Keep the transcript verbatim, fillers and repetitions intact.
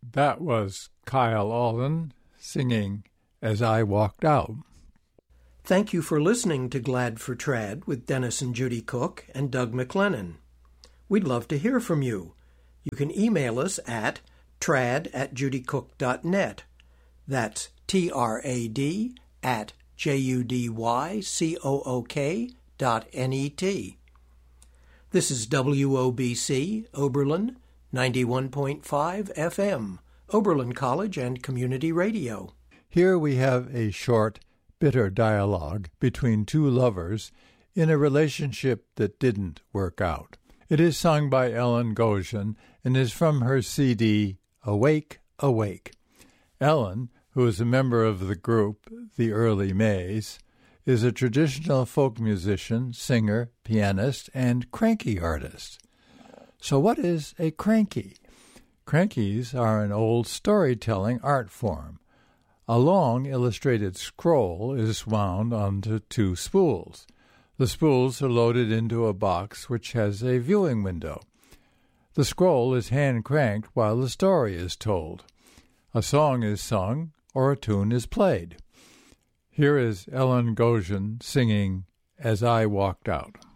That was Kyle Alden singing As I Walked Out. Thank you for listening to Glad for Trad with Dennis and Judy Cook and Doug McLennan. We'd love to hear from you. You can email us at trad at judycook dot net. That's T R A D at J U D Y C O O K dot N E T. This is W O B C, Oberlin, ninety-one point five F M, Oberlin College and Community Radio. Here we have a short, bitter dialogue between two lovers in a relationship that didn't work out. It is sung by Ellen Goshen and is from her C D, Awake, Awake. Ellen, who is a member of the group The Early Mays, is a traditional folk musician, singer, pianist, and cranky artist. So what is a cranky? Crankies are an old storytelling art form. A long illustrated scroll is wound onto two spools. The spools are loaded into a box which has a viewing window. The scroll is hand-cranked while the story is told. A song is sung or a tune is played. Here is Ellen Goshen singing As I Walked Out.